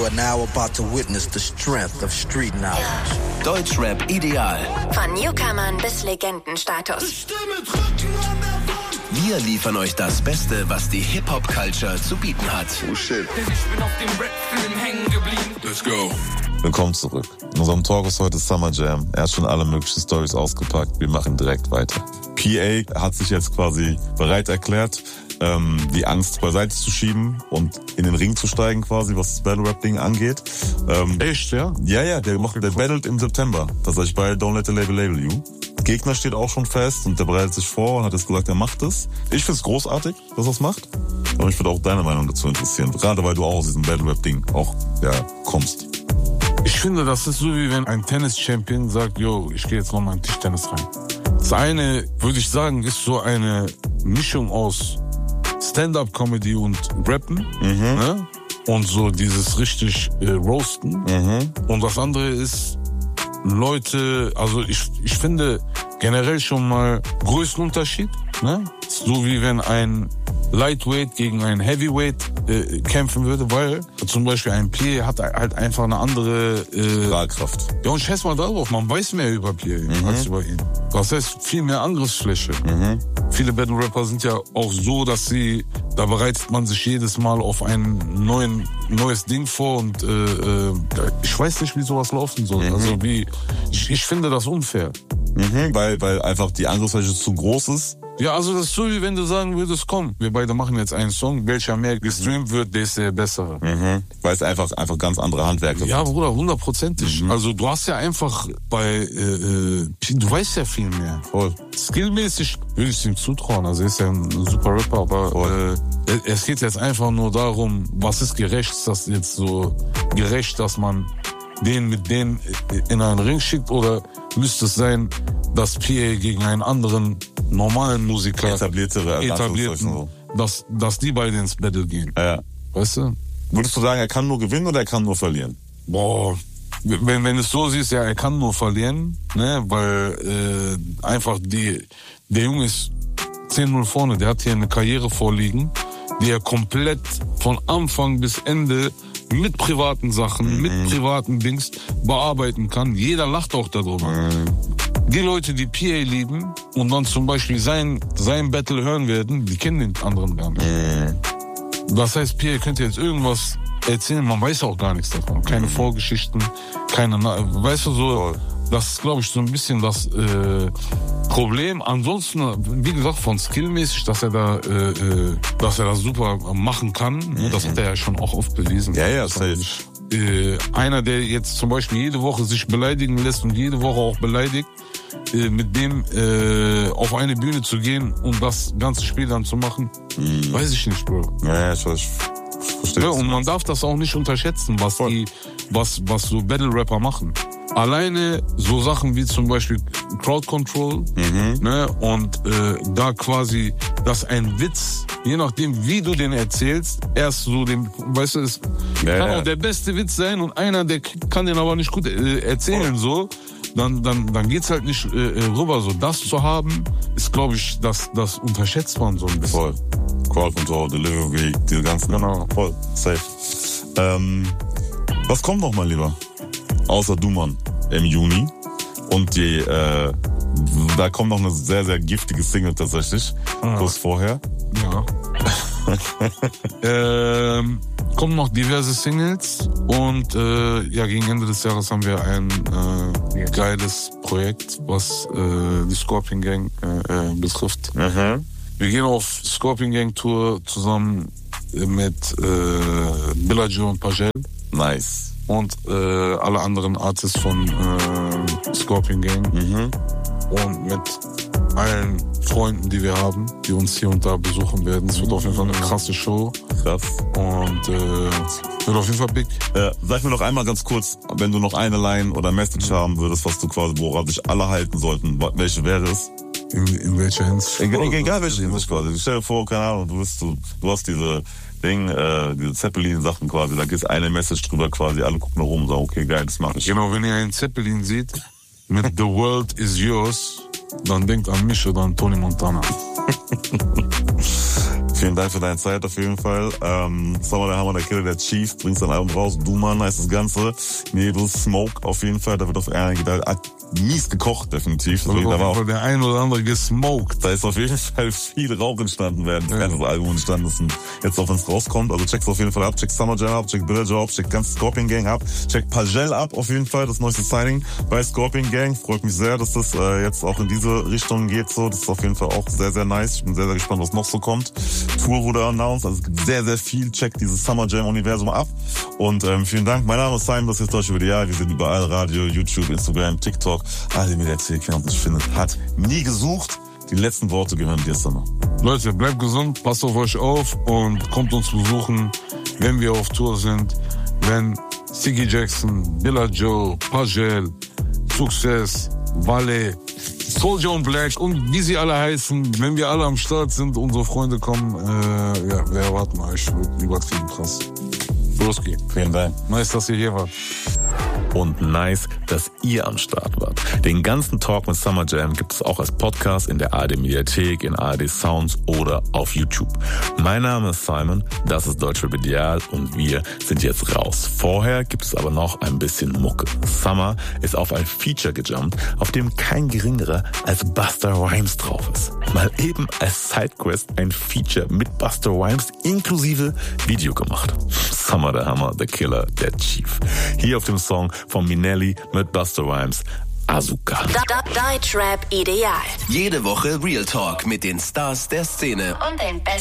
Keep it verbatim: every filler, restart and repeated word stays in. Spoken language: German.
You are now about to witness the strength of street knowledge. Deutschrap ideal. Von Newcomern bis Legendenstatus. Wir liefern euch das Beste, was die Hip-Hop-Culture zu bieten hat. Oh shit. Denn ich bin auf dem Rap-Film hängen geblieben. Let's go. Willkommen zurück. In unserem Talk ist heute Summer Jam. Er hat schon alle möglichen Storys ausgepackt. Wir machen direkt weiter. P A hat sich jetzt quasi bereit erklärt, ähm, die Angst beiseite zu schieben und in den Ring zu steigen quasi, was das Battle-Rap-Ding angeht. Ähm, Echt, ja? Ja, ja, der macht, der battelt im September. Das sag ich bei Don't Let the Label Label You. Gegner steht auch schon fest und der bereitet sich vor und hat jetzt gesagt, er macht es. Ich find's großartig, dass er es macht. Aber ich würde auch deine Meinung dazu interessieren. Gerade weil du auch aus diesem Battle-Rap-Ding auch, ja, kommst. Ich finde, das ist so, wie wenn ein Tennis-Champion sagt, yo, ich gehe jetzt nochmal in Tischtennis rein. Das eine, würde ich sagen, ist so eine Mischung aus Stand-Up-Comedy und Rappen, mhm. ne? Und so dieses richtig äh, Roasten. Mhm. Und das andere ist Leute, also ich, ich finde generell schon mal Größenunterschied, ne? So wie wenn ein Lightweight gegen ein Heavyweight äh, kämpfen würde, weil zum Beispiel ein P A hat halt einfach eine andere äh, Strahlkraft. Ja, und scheiß mal darauf, man weiß mehr über P A mhm. als über ihn. Das heißt, viel mehr Angriffsfläche. Mhm. Viele Battle-Rapper sind ja auch so, dass sie, da bereitet man sich jedes Mal auf ein neuen, neues Ding vor und äh, äh, ich weiß nicht, wie sowas laufen soll. Mhm. Also wie, ich, ich finde das unfair. Mhm, weil, weil einfach die Angriffsfläche zu groß ist. Ja, also das ist so, wie wenn du sagen würdest, komm, wir beide machen jetzt einen Song, welcher mehr gestreamt wird, der ist der bessere. Mhm. Weil es einfach, einfach ganz andere Handwerker Ja, sind. Bruder, hundertprozentig. Mhm. Also du hast ja einfach bei, äh, äh, du weißt ja viel mehr. Voll. Skillmäßig würde ich es ihm zutrauen, also er ist ja ein super Rapper, aber äh, es geht jetzt einfach nur darum, was ist gerecht, ist das jetzt so gerecht, dass man den mit denen in einen Ring schickt oder müsste es sein, dass P A gegen einen anderen normalen Musiker, etabliertere, etablierten, dass, dass die beide ins Battle gehen. Ja. Weißt du? Würdest du sagen, er kann nur gewinnen oder er kann nur verlieren? Boah, wenn, wenn es so siehst, ja, er kann nur verlieren, ne, weil äh, einfach die, der Junge ist zehn null vorne, der hat hier eine Karriere vorliegen, die er komplett von Anfang bis Ende mit privaten Sachen, mhm. mit privaten Dings bearbeiten kann. Jeder lacht auch darüber. Mhm. Die Leute, die P A lieben und dann zum Beispiel sein, sein Battle hören werden, die kennen den anderen gar nicht. Mhm. Das heißt, P A könnte jetzt irgendwas erzählen, man weiß auch gar nichts davon. Keine mhm. Vorgeschichten, keine, weißt du, so, das ist, glaube ich, so ein bisschen das äh, Problem. Ansonsten, wie gesagt, von skillmäßig, dass er da, äh, äh, dass er das super machen kann, mhm. das hat er ja schon auch oft bewiesen. Ja, ja, safe. Äh, einer, der jetzt zum Beispiel jede Woche sich beleidigen lässt und jede Woche auch beleidigt, äh, mit dem äh, auf eine Bühne zu gehen und das ganze Spiel dann zu machen, mhm. weiß ich nicht, Bro. Ja, ja, ich, ich verstehe. Ja, und man darf das auch nicht unterschätzen, was die, was, was so Battle-Rapper machen. Alleine so Sachen wie zum Beispiel Crowd Control, mhm. ne, und äh, da quasi, dass ein Witz, je nachdem wie du den erzählst, erst so den, weißt du, es ja, kann ja. auch der beste Witz sein und einer, der kann den aber nicht gut äh, erzählen, oh. so, dann dann dann geht's halt nicht äh, rüber. So, das zu haben, ist, glaube ich, das das unterschätzt man so ein bisschen. Voll. Crowd Control, Delivery, diese ganzen, genau, voll, safe. Ähm, was kommt noch, mein Lieber? Außer Du Mann im Juni. Und die, äh, da kommt noch eine sehr, sehr giftige Single tatsächlich. Ja. Kurz vorher. Ja. ähm, kommen noch diverse Singles. Und äh, ja, gegen Ende des Jahres haben wir ein äh, geiles Projekt, was äh, die Scorpion Gang äh, äh, betrifft. Mhm. Wir gehen auf Scorpion Gang Tour zusammen mit äh, Bellagio und Pagel. Nice. Und äh, alle anderen Artists von äh, Scorpion Gang. Mhm. Und mit allen Freunden, die wir haben, die uns hier und da besuchen werden. Es wird auf jeden Fall eine krasse Show. Krass. Und äh, wird auf jeden Fall big. Äh, sag mir noch einmal ganz kurz, wenn du noch eine Line oder Message mhm. haben würdest, was du quasi, woran sich alle halten sollten, welche wäre es? In, in welcher Hinsicht? Egal, egal welche Hinsicht quasi. Stell dir vor, keine Ahnung, du bist du, du hast diese Ding, äh, diese Zeppelin-Sachen quasi, da gibt eine Message drüber quasi, alle gucken nach oben und sagen, okay, geil, das mach ich. Genau, wenn ihr einen Zeppelin seht, mit The World is Yours, dann denkt an mich oder an Tony Montana. Vielen Dank für deine Zeit auf jeden Fall. Ähm, Summer, der Hammer, der Killer, der Chief, bringt sein Album raus. Duman heißt das Ganze. Nebel, Smoke auf jeden Fall. Da wird auf einige da mies gekocht, definitiv. Da da war auch der ein oder andere gesmoked. Da ist auf jeden Fall viel Rauch entstanden, während das ja. ganze Album entstanden ist. Und jetzt auch, wenn es rauskommt. Also check's auf jeden Fall ab. Check Summer Jam ab, check Bill Job, check ganz Scorpion Gang ab. Check Pagel ab auf jeden Fall, das neueste Signing bei Scorpion Gang. Freut mich sehr, dass das äh, jetzt auch in diese Richtung geht. So, das ist auf jeden Fall auch sehr, sehr nice. Ich bin sehr, sehr gespannt, was noch so kommt. Tour wurde announced, also es gibt sehr, sehr viel. Check dieses Summer Jam Universum ab. Und ähm, vielen Dank. Mein Name ist Simon, das ist Deutsch über die Jahre. Wir sind überall, Radio, YouTube, Instagram, TikTok. Alle Mediathek, wer uns nicht findet, hat nie gesucht. Die letzten Worte gehören dir, Summer. Leute, bleibt gesund, passt auf euch auf und kommt uns besuchen, wenn wir auf Tour sind. Wenn Siggy Jackson, Billa Joe, Pagel, Success, Valet, Soulja und Black und wie sie alle heißen, wenn wir alle am Start sind, unsere Freunde kommen, äh, ja, wir erwarten euch übertrieben krass. Broski. Vielen Dank. Nice, dass ihr hier wart. Und nice, dass ihr am Start wart. Den ganzen Talk mit Summer Jam gibt es auch als Podcast in der A R D Mediathek, in A R D Sounds oder auf YouTube. Mein Name ist Simon, das ist Deutschrap Ideal und wir sind jetzt raus. Vorher gibt es aber noch ein bisschen Mucke. Summer ist auf ein Feature gejumpt, auf dem kein geringerer als Busta Rhymes drauf ist. Mal eben als Sidequest ein Feature mit Busta Rhymes inklusive Video gemacht. Summer, der Hammer, der Killer, der Chief. Hier auf dem Song von Minelli mit Busta Rhymes, Azuka. Deutschrap Ideal. Jede Woche Real Talk mit den Stars der Szene. Und den besten